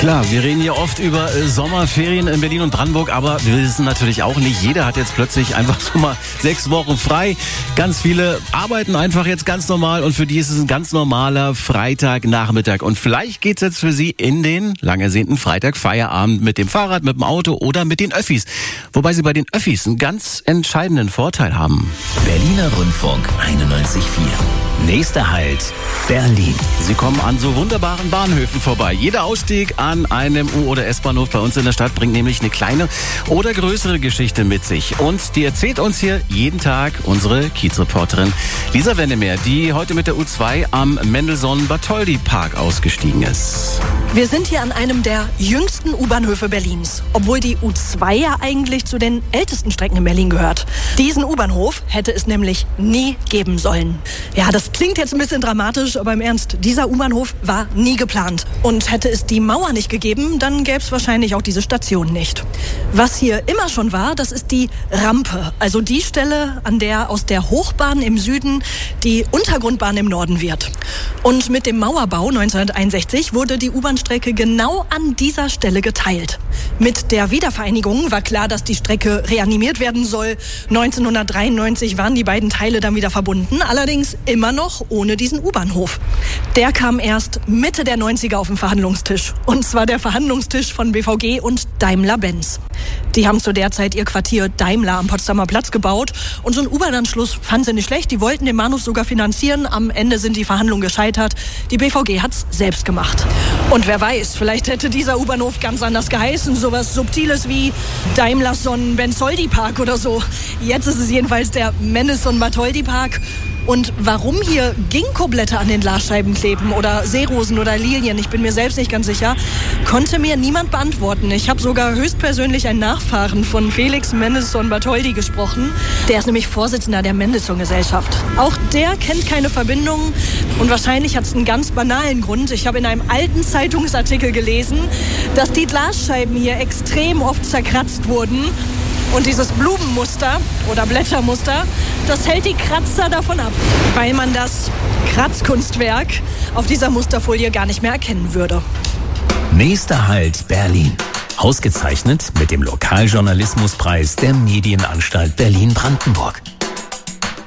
Klar, wir reden hier oft über Sommerferien in Berlin und Brandenburg, aber wir wissen natürlich auch nicht, jeder hat jetzt plötzlich einfach so mal 6 Wochen frei. Ganz viele arbeiten einfach jetzt ganz normal und für die ist es ein ganz normaler Freitagnachmittag. Und vielleicht geht's jetzt für Sie in den lang ersehnten Freitagfeierabend mit dem Fahrrad, mit dem Auto oder mit den Öffis. Wobei Sie bei den Öffis einen ganz entscheidenden Vorteil haben. Berliner Rundfunk 91.4. Nächster Halt, Berlin. Sie kommen an so wunderbaren Bahnhöfen vorbei. Jeder Ausstieg an einem U- oder S-Bahnhof bei uns in der Stadt bringt nämlich eine kleine oder größere Geschichte mit sich. Und die erzählt uns hier jeden Tag unsere Kiezreporterin Lisa Wennemer, die heute mit der U2 am Mendelssohn-Bartholdy-Park ausgestiegen ist. Wir sind hier an einem der jüngsten U-Bahnhöfe Berlins, obwohl die U2 ja eigentlich zu den ältesten Strecken in Berlin gehört. Diesen U-Bahnhof hätte es nämlich nie geben sollen. Ja, das klingt jetzt ein bisschen dramatisch, aber im Ernst, dieser U-Bahnhof war nie geplant. Und hätte es die Mauer nicht gegeben, dann gäbe es wahrscheinlich auch diese Station nicht. Was hier immer schon war, das ist die Rampe, also die Stelle, an der aus der Hochbahn im Süden die Untergrundbahn im Norden wird. Und mit dem Mauerbau 1961 wurde die U-Bahn-Strecke genau an dieser Stelle geteilt. Mit der Wiedervereinigung war klar, dass die Strecke reanimiert werden soll. 1993 waren die beiden Teile dann wieder verbunden, allerdings immer noch ohne diesen U-Bahnhof. Der kam erst Mitte der 90er auf den Verhandlungstisch. Und zwar der Verhandlungstisch von BVG und Daimler-Benz. Die haben zu der Zeit ihr Quartier Daimler am Potsdamer Platz gebaut. Und so ein U-Bahn-Anschluss fanden sie nicht schlecht. Die wollten den Bahnhof sogar finanzieren. Am Ende sind die Verhandlungen gescheitert. Die BVG hat's selbst gemacht. Und wer weiß, vielleicht hätte dieser U-Bahnhof ganz anders geheißen. Sowas Subtiles wie Daimler-Bensoldi-Park oder so. Jetzt ist es jedenfalls der Mendelssohn-Bartholdy-Park. Und warum hier Ginkgoblätter an den Glasscheiben kleben oder Seerosen oder Lilien, ich bin mir selbst nicht ganz sicher, konnte mir niemand beantworten. Ich habe sogar höchstpersönlich einen Nachfahren von Felix Mendelssohn-Bartholdy gesprochen. Der ist nämlich Vorsitzender der Mendelssohn-Gesellschaft. Auch der kennt keine Verbindung und wahrscheinlich hat es einen ganz banalen Grund. Ich habe in einem alten Zeitungsartikel gelesen, dass die Glasscheiben hier extrem oft zerkratzt wurden. Und dieses Blumenmuster oder Blättermuster, das hält die Kratzer davon ab, weil man das Kratzkunstwerk auf dieser Musterfolie gar nicht mehr erkennen würde. Nächster Halt, Berlin. Ausgezeichnet mit dem Lokaljournalismuspreis der Medienanstalt Berlin-Brandenburg.